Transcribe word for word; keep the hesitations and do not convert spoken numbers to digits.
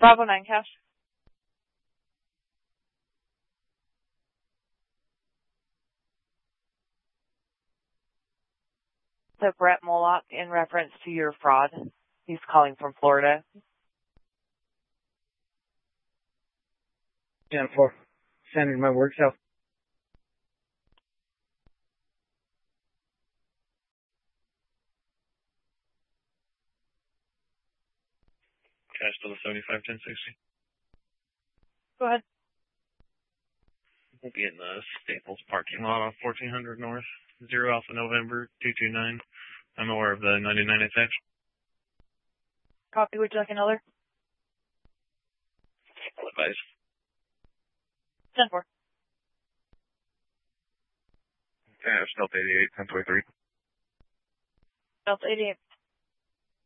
Bravo nine cash. So Brett Moloch, in reference to your fraud, he's calling from Florida. ten four. Sending my work cell. Cash to the seventy-five ten sixty. Go ahead. We'll be in the Staples parking lot off fourteen hundred North, zero Alpha November, two two nine. I'm aware of the ninety-nine attach. Copy, would you like another? I'll advise. ten four. Cash, Delta eighty-eight ten twenty-three. Delta eighty-eight